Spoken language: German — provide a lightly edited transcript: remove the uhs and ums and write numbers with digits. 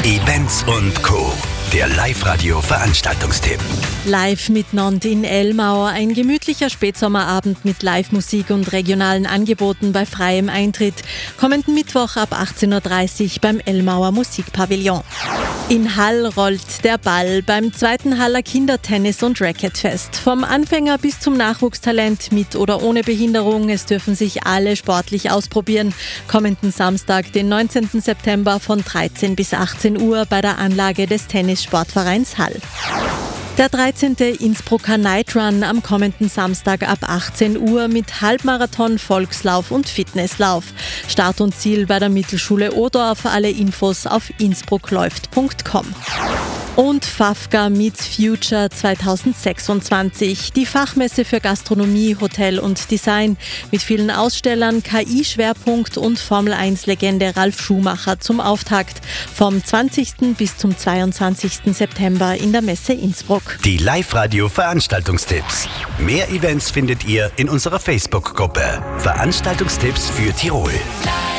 Events und Co. Der Live-Radio-Veranstaltungstipp. Live miteinander in Elmau. Ein gemütlicher Spätsommerabend mit Live-Musik und regionalen Angeboten bei freiem Eintritt. Kommenden Mittwoch ab 18.30 Uhr beim Elmauer Musikpavillon. In Hall rollt der Ball beim 2. Haller Kindertennis- und Racquetfest. Vom Anfänger bis zum Nachwuchstalent mit oder ohne Behinderung. Es dürfen sich alle sportlich ausprobieren. Kommenden Samstag, den 19. September von 13 bis 18 Uhr bei der Anlage des Tennissportvereins Hall. Der 13. Innsbrucker Night Run am kommenden Samstag ab 18 Uhr mit Halbmarathon, Volkslauf und Fitnesslauf. Start und Ziel bei der Mittelschule Odorf. Alle Infos auf innsbruckläuft.com. Und FAFGA Meets Future 2026. Die Fachmesse für Gastronomie, Hotel und Design mit vielen Ausstellern, KI-Schwerpunkt und Formel-1-Legende Ralf Schumacher zum Auftakt. Vom 20. bis zum 22. September in der Messe Innsbruck. Die Live-Radio-Veranstaltungstipps. Mehr Events findet ihr in unserer Facebook-Gruppe. Veranstaltungstipps für Tirol.